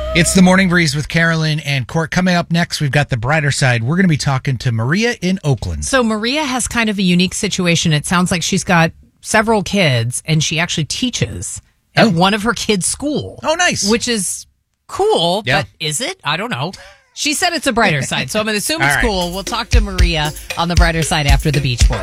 It's the Morning Breeze with Carolyn and Court. Coming up next, we've got the brighter side. We're going to be talking to Maria in Oakland. So Maria has kind of a unique situation. It sounds like she's got several kids, and she actually teaches at one of her kids' school. Oh, nice. Which is cool, Yeah. but is it? I don't know. She said it's a brighter side, so I'm going to assume it's All right. cool. We'll talk to Maria on the brighter side after the Beach Boys.